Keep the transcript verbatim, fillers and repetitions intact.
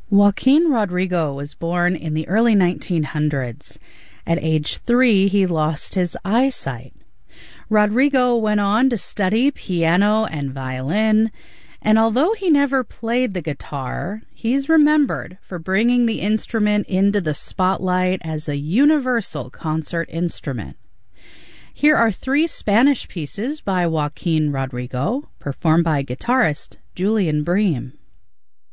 Joaquin Rodrigo was born in the early nineteen hundreds. At age three, he lost his eyesight. Rodrigo went on to study piano and violin, and although he never played the guitar, he's remembered for bringing the instrument into the spotlight as a universal concert instrument. Here are three Spanish pieces by Joaquin Rodrigo, performed by guitarist Julian Bream.